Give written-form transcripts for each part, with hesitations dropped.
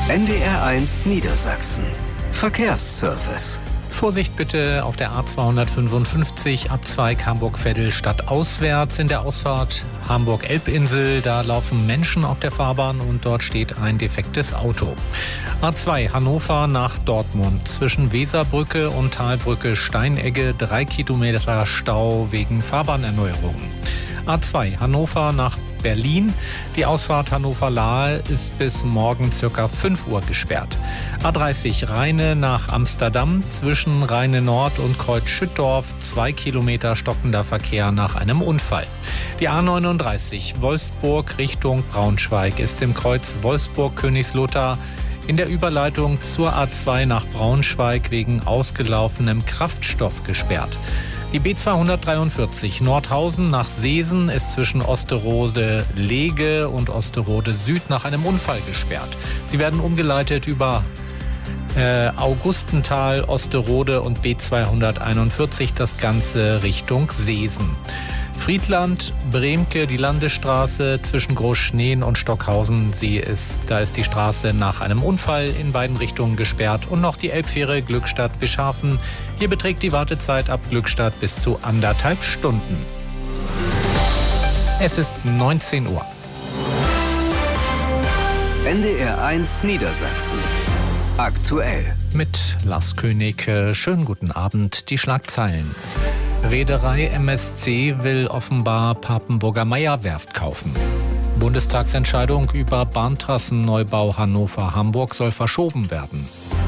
NDR1 Niedersachsen. Verkehrsservice. Vorsicht bitte auf der A255 Abzweig Hamburg-Veddel stadtauswärts in der Ausfahrt Hamburg-Elbinsel. Da laufen Menschen auf der Fahrbahn und dort steht ein defektes Auto. A2 Hannover nach Dortmund. Zwischen Weserbrücke und Talbrücke Steinegge 3 Kilometer Stau wegen Fahrbahnerneuerungen. A2 Hannover nach Berlin. Die Ausfahrt Hannover-Lahe ist bis morgen ca. 5 Uhr gesperrt. A30 Rheine nach Amsterdam. Zwischen Rheine Nord und Kreuz Schüttorf 2 Kilometer stockender Verkehr nach einem Unfall. Die A39 Wolfsburg Richtung Braunschweig ist im Kreuz Wolfsburg-Königslutter in der Überleitung zur A2 nach Braunschweig wegen ausgelaufenem Kraftstoff gesperrt. Die B243 Nordhausen nach Seesen ist zwischen Osterode-Lege und Osterode-Süd nach einem Unfall gesperrt. Sie werden umgeleitet über Augustenthal, Osterode und B241, das Ganze Richtung Seesen. Friedland, Bremke, die Landesstraße zwischen Großschneen und Stockhausen. Da ist die Straße nach einem Unfall in beiden Richtungen gesperrt. Und noch die Elbfähre Glückstadt-Wischhafen. Hier beträgt die Wartezeit ab Glückstadt bis zu 1,5 Stunden. Es ist 19 Uhr. NDR1 Niedersachsen. Aktuell. Mit Lars König. Schönen guten Abend. Die Schlagzeilen. Reederei MSC will offenbar Papenburger Meyer-Werft kaufen. Bundestagsentscheidung über Bahntrassenneubau Hannover-Hamburg soll verschoben werden.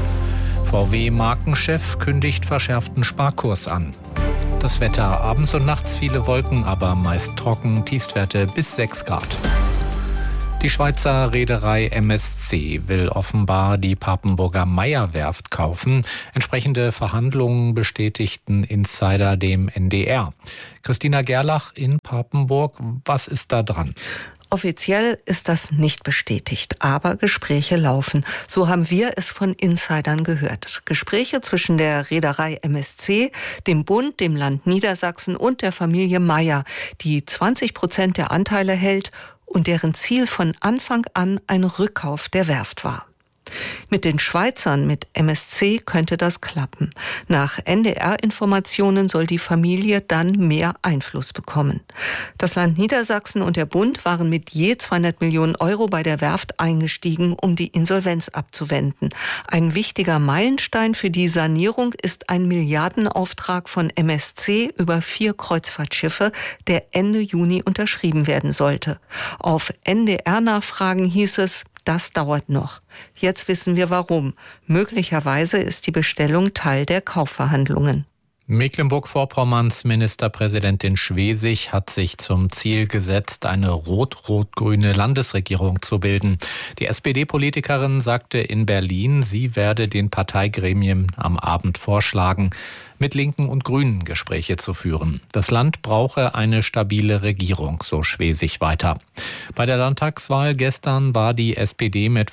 VW-Markenchef kündigt verschärften Sparkurs an. Das Wetter: abends und nachts viele Wolken, aber meist trocken, Tiefstwerte bis 6 Grad. Die Schweizer Reederei MSC will offenbar die Papenburger Meyer-Werft kaufen. Entsprechende Verhandlungen bestätigten Insider dem NDR. Christina Gerlach in Papenburg, was ist da dran? Offiziell ist das nicht bestätigt, aber Gespräche laufen. So haben wir es von Insidern gehört. Gespräche zwischen der Reederei MSC, dem Bund, dem Land Niedersachsen und der Familie Meyer, die 20% der Anteile hält und deren Ziel von Anfang an ein Rückkauf der Werft war. Mit den Schweizern, mit MSC, könnte das klappen. Nach NDR-Informationen soll die Familie dann mehr Einfluss bekommen. Das Land Niedersachsen und der Bund waren mit je 200 Millionen Euro bei der Werft eingestiegen, um die Insolvenz abzuwenden. Ein wichtiger Meilenstein für die Sanierung ist ein Milliardenauftrag von MSC über 4 Kreuzfahrtschiffe, der Ende Juni unterschrieben werden sollte. Auf NDR-Nachfragen hieß es: Das dauert noch. Jetzt wissen wir warum. Möglicherweise ist die Bestellung Teil der Kaufverhandlungen. Mecklenburg-Vorpommerns Ministerpräsidentin Schwesig hat sich zum Ziel gesetzt, eine rot-rot-grüne Landesregierung zu bilden. Die SPD-Politikerin sagte in Berlin, sie werde den Parteigremien am Abend vorschlagen, mit Linken und Grünen Gespräche zu führen. Das Land brauche eine stabile Regierung, so Schwesig weiter. Bei der Landtagswahl gestern war die SPD mit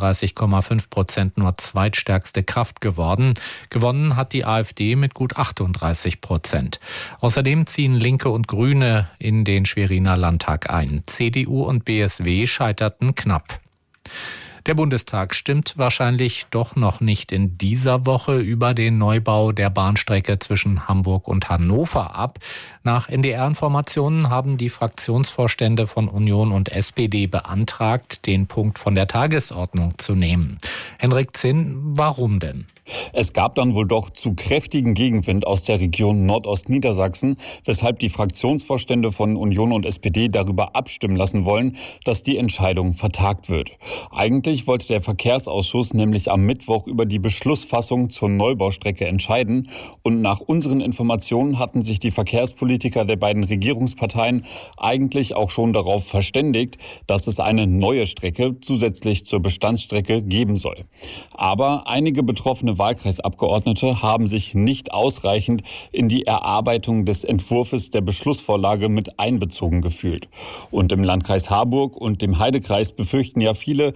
35,5% nur zweitstärkste Kraft geworden. Gewonnen hat die AfD mit gut 38%. Außerdem ziehen Linke und Grüne in den Schweriner Landtag ein. CDU und BSW scheiterten knapp. Der Bundestag stimmt wahrscheinlich doch noch nicht in dieser Woche über den Neubau der Bahnstrecke zwischen Hamburg und Hannover ab. Nach NDR-Informationen haben die Fraktionsvorstände von Union und SPD beantragt, den Punkt von der Tagesordnung zu nehmen. Henrik Zinn, warum denn? Es gab dann wohl doch zu kräftigen Gegenwind aus der Region Nordostniedersachsen, weshalb die Fraktionsvorstände von Union und SPD darüber abstimmen lassen wollen, dass die Entscheidung vertagt wird. Eigentlich wollte der Verkehrsausschuss nämlich am Mittwoch über die Beschlussfassung zur Neubaustrecke entscheiden. Und nach unseren Informationen hatten sich die Verkehrspolitiker der beiden Regierungsparteien eigentlich auch schon darauf verständigt, dass es eine neue Strecke zusätzlich zur Bestandsstrecke geben soll. Aber einige betroffene Wahlkreisabgeordnete haben sich nicht ausreichend in die Erarbeitung des Entwurfs der Beschlussvorlage mit einbezogen gefühlt. Und im Landkreis Harburg und dem Heidekreis befürchten ja viele, dass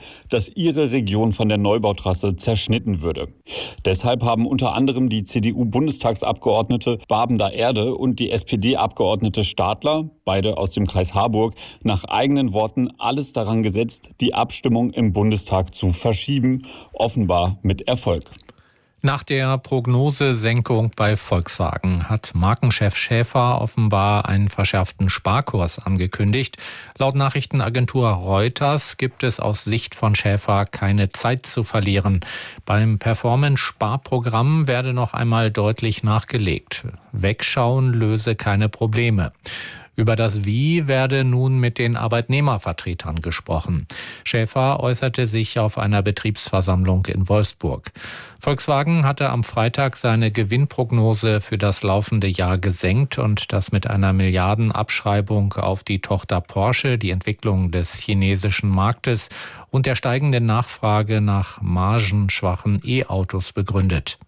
dass ihre Region von der Neubautrasse zerschnitten würde. Deshalb haben unter anderem die CDU-Bundestagsabgeordnete Babender Erde und die SPD-Abgeordnete Stadler, beide aus dem Kreis Harburg, nach eigenen Worten alles daran gesetzt, die Abstimmung im Bundestag zu verschieben, offenbar mit Erfolg. Nach der Prognosesenkung bei Volkswagen hat Markenchef Schaefer offenbar einen verschärften Sparkurs angekündigt. Laut Nachrichtenagentur Reuters gibt es aus Sicht von Schaefer keine Zeit zu verlieren. Beim Performance-Sparprogramm werde noch einmal deutlich nachgelegt. Wegschauen löse keine Probleme. Über das Wie werde nun mit den Arbeitnehmervertretern gesprochen. Schaefer äußerte sich auf einer Betriebsversammlung in Wolfsburg. Volkswagen hatte am Freitag seine Gewinnprognose für das laufende Jahr gesenkt und das mit einer Milliardenabschreibung auf die Tochter Porsche, die Entwicklung des chinesischen Marktes und der steigenden Nachfrage nach margenschwachen E-Autos begründet.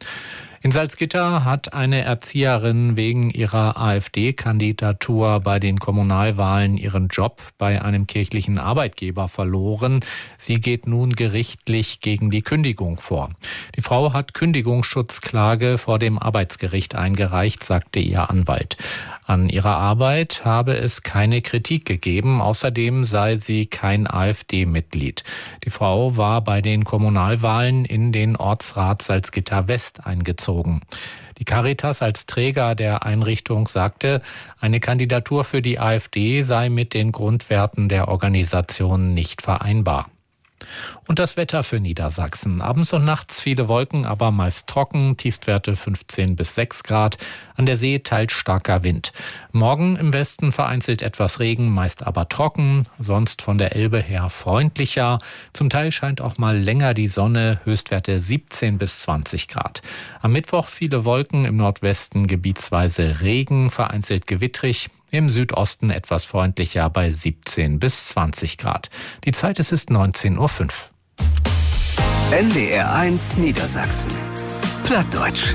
In Salzgitter hat eine Erzieherin wegen ihrer AfD-Kandidatur bei den Kommunalwahlen ihren Job bei einem kirchlichen Arbeitgeber verloren. Sie geht nun gerichtlich gegen die Kündigung vor. Die Frau hat Kündigungsschutzklage vor dem Arbeitsgericht eingereicht, sagte ihr Anwalt. An ihrer Arbeit habe es keine Kritik gegeben. Außerdem sei sie kein AfD-Mitglied. Die Frau war bei den Kommunalwahlen in den Ortsrat Salzgitter West eingezogen. Die Caritas als Träger der Einrichtung sagte, eine Kandidatur für die AfD sei mit den Grundwerten der Organisation nicht vereinbar. Und das Wetter für Niedersachsen. Abends und nachts viele Wolken, aber meist trocken. Tiefstwerte 15 bis 6 Grad. An der See teils starker Wind. Morgen im Westen vereinzelt etwas Regen, meist aber trocken. Sonst von der Elbe her freundlicher. Zum Teil scheint auch mal länger die Sonne. Höchstwerte 17 bis 20 Grad. Am Mittwoch viele Wolken, im Nordwesten gebietsweise Regen, vereinzelt gewittrig. Im Südosten etwas freundlicher bei 17 bis 20 Grad. Die Zeit ist 19:05 Uhr. NDR1 Niedersachsen. Plattdeutsch.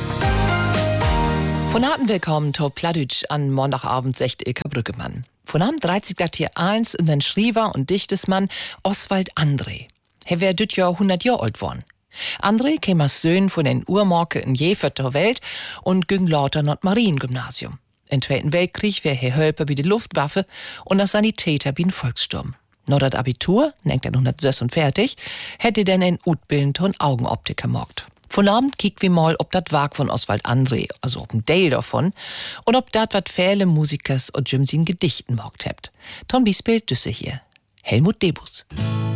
Von harten willkommen to Plattdeutsch an Montagabend 6. Ilka Brüggemann. Von Abend 30 Grad hier 1 und dann Schriever und Dichtesmann Oswald André. Er wär düt Jahr 100 Jahre alt worden. André käme als Söhn von den Uhrmarke in Jeverter Welt und ging lauter not Mariengymnasium. Im Zweiten Weltkrieg wär Herr Hölper bei der Luftwaffe und als Sanitäter bei den Volkssturm. Nach das Abitur, 1946, hätte dann ein Utbilden ton Augenoptiker morgt. Von Abend kiek wir mal, ob dat Werk von Oswald André, also ob ein Teil davon, und ob dat wat viele Musikers und Jimsin Gedichten morgt hebt. Ton Biesbild düsse hier. Helmut Debus.